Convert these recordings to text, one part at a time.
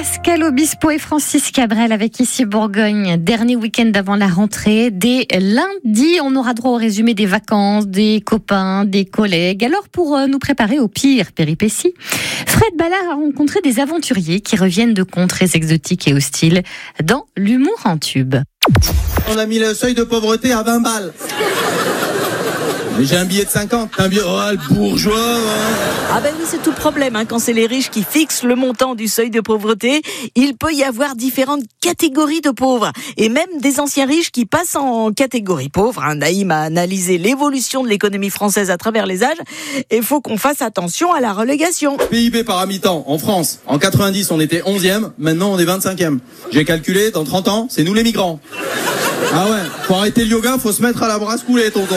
Pascal Obispo et Francis Cabrel avec Ici Bourgogne. Dernier week-end avant la rentrée. Dès lundi, on aura droit au résumé des vacances, des copains, des collègues. Alors pour nous préparer aux pires péripéties, Fred Ballard a rencontré des aventuriers qui reviennent de contrées exotiques et hostiles dans l'humour en tube. On a mis le seuil de pauvreté à 20 balles. Mais j'ai un billet de 50. Un billet, oh, le bourgeois. Ah ben oui, c'est tout le problème. Quand c'est les riches qui fixent le montant du seuil de pauvreté, il peut y avoir différentes catégories de pauvres. Et même des anciens riches qui passent en catégorie pauvre. Naïm a analysé l'évolution de l'économie française à travers les âges. Et il faut qu'on fasse attention à la relégation. PIB par habitant en France. En 90, on était 11e. Maintenant, on est 25e. J'ai calculé, dans 30 ans, c'est nous les migrants. Ah ouais, pour arrêter le yoga, faut se mettre à la brasse coulée, tonton.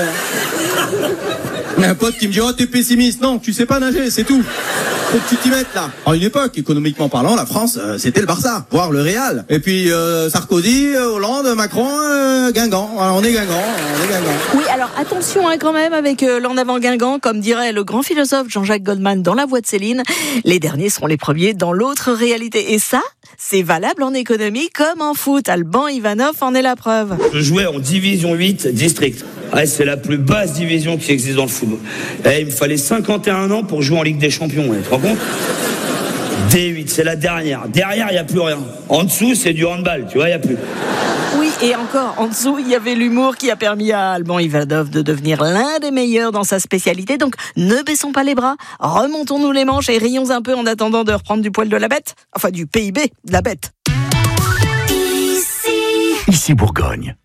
Un pote qui me dit, oh, t'es pessimiste. Non, tu sais pas nager, c'est tout. Faut que tu t'y mettes, là. À une époque, économiquement parlant, la France, c'était le Barça, voire le Real. Et puis, Sarkozy, Hollande, Macron, Guingamp. Alors, on est Guingamp. Oui, alors attention quand même avec l'en avant Guingamp, comme dirait le grand philosophe Jean-Jacques Goldman dans La Voix de Céline. Les derniers seront les premiers dans l'autre réalité. Et ça, c'est valable en économie comme en foot. Alban Ivanov en est la preuve. Je jouais en division 8 district. Ouais, c'est la plus basse division qui existe dans le football. Il me fallait 51 ans pour jouer en Ligue des Champions. Tu te rends compte ? D8, c'est la dernière. Derrière, il n'y a plus rien. En dessous, c'est du handball. Tu vois, il n'y a plus. Oui, et encore, en dessous, il y avait l'humour qui a permis à Alban Ivanov de devenir l'un des meilleurs dans sa spécialité. Donc, ne baissons pas les bras, remontons-nous les manches et rions un peu en attendant de reprendre du poil de la bête. Enfin, du PIB de la bête. Ici Bourgogne.